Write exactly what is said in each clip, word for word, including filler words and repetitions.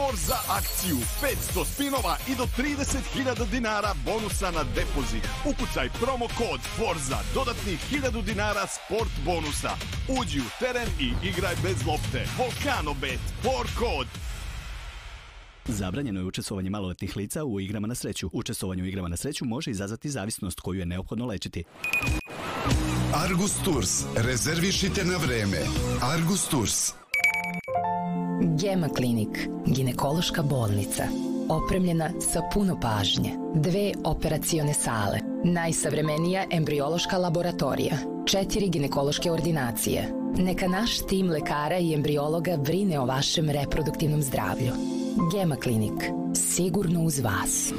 Forza akciju, petsto spinova i do trideset hiljada dinara bonusa na depozit. Ukucaj promo kod Forza, dodatnih hiljadu dinara sport bonusa. Uđi u teren i igraj bez lopte. Volkanobet, for kod. Zabranjeno je učestvovanje maloletnih lica u igrama na sreću. Učestvovanje u igrama na sreću može izazvati zavisnost koju je neophodno lečiti. Argus Tours. Rezervišite na vreme. Argus Tours. Gema Klinik, ginekološka bolnica. Opremljena sa puno pažnje. Dve operacione sale. Najsavremenija embriološka laboratorija. Četiri ginekološke ordinacije. Neka naš tim lekara i embriologa brine o vašem reproduktivnom zdravlju. Gema Klinik. Sigurno uz vas.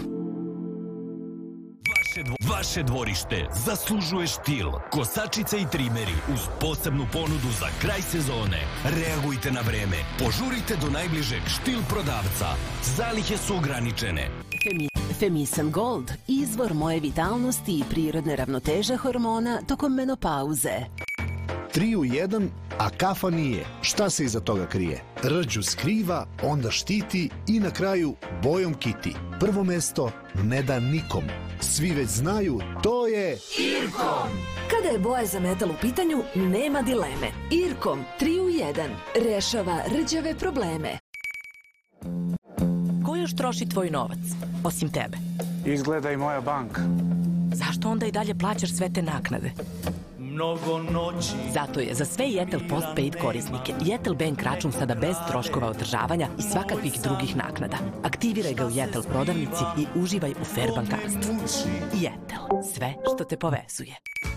Vaše dvorište zaslužuje štil. Kosačice i trimeri uz posebnu ponudu za kraj sezone. Reagujte na vreme. Požurite do najbližeg štil prodavca. Zalihe su ograničene. Femisan Gold, izvor moje vitalnosti i prirodne ravnoteže hormona tokom menopauze. Tri u jedan, a kafa nije. Šta se iza toga krije? Rđu skriva, onda štiti i na kraju bojom kiti. Prvo mesto ne da nikom. Svi već znaju, to je Irkom. Kada je boja za metal u pitanju, nema dileme. Irkom tri u jedan rešava rđave probleme. Ko još troši tvoj novac, osim tebe? Izgleda i moja banka. Zašto onda i dalje plaćaš sve te naknade? Mnogo noći. Zato je za sve Jetel Postpaid korisnike Jetel Bank račun sada bez troškova održavanja i svakakvih drugih naknada. Aktiviraj ga u Jetel prodavnici i uživaj u fair bankarstvu. Jetel, sve što te povezuje.